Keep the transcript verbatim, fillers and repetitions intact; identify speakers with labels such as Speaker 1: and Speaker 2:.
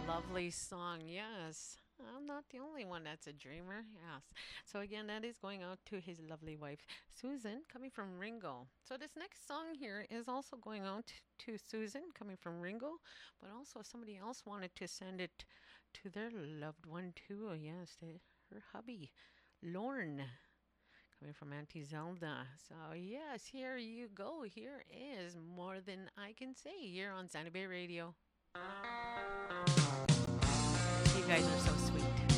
Speaker 1: lovely song. Yes. I'm not the only one that's a dreamer. Yes. So again, that is going out to his lovely wife, Susan, coming from Ringo. So this next song here is also going out to Susan, coming from Ringo, but also somebody else wanted to send it to their loved one too. Yes, to her hubby, Lorne, coming from Auntie Zelda. So yes, here you go. Here is More Than I Can Say here on Sandy Bay Radio. You guys are so sweet.